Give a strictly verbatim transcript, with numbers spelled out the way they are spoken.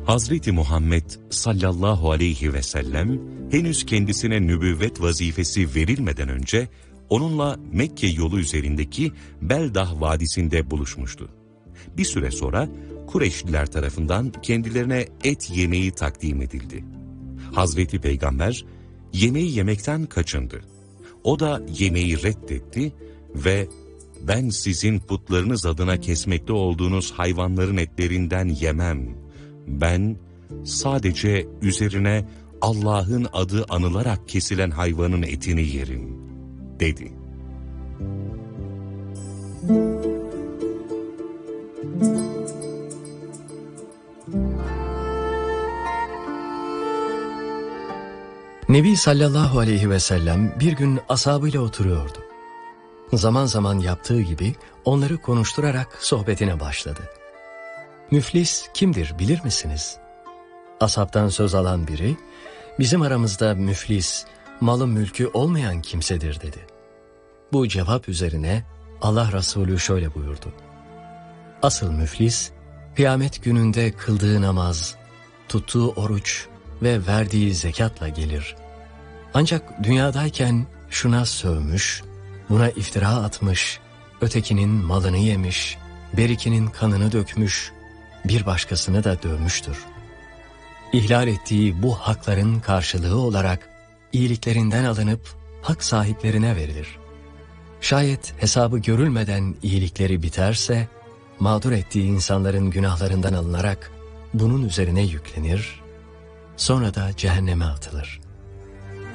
Hazreti Muhammed sallallahu aleyhi ve sellem henüz kendisine nübüvvet vazifesi verilmeden önce onunla Mekke yolu üzerindeki Beldah Vadisi'nde buluşmuştu. Bir süre sonra Kureyşliler tarafından kendilerine et yemeği takdim edildi. Hazreti Peygamber yemeği yemekten kaçındı. O da yemeği reddetti ve "Ben sizin putlarınız adına kesmekte olduğunuz hayvanların etlerinden yemem. Ben sadece üzerine Allah'ın adı anılarak kesilen hayvanın etini yerim," dedi. Nebi sallallahu aleyhi ve sellem bir gün ashabıyla oturuyordu. Zaman zaman yaptığı gibi onları konuşturarak sohbetine başladı. "Müflis kimdir bilir misiniz?" Ashabtan söz alan biri, "Bizim aramızda müflis, malı mülkü olmayan kimsedir," dedi. Bu cevap üzerine Allah Resulü şöyle buyurdu: "Asıl müflis, kıyamet gününde kıldığı namaz, tuttuğu oruç ve verdiği zekatla gelir. Ancak dünyadayken şuna sövmüş, buna iftira atmış, ötekinin malını yemiş, berikinin kanını dökmüş, bir başkasını da dövmüştür. İhlal ettiği bu hakların karşılığı olarak iyiliklerinden alınıp hak sahiplerine verilir. Şayet hesabı görülmeden iyilikleri biterse, mağdur ettiği insanların günahlarından alınarak bunun üzerine yüklenir, sonra da cehenneme atılır.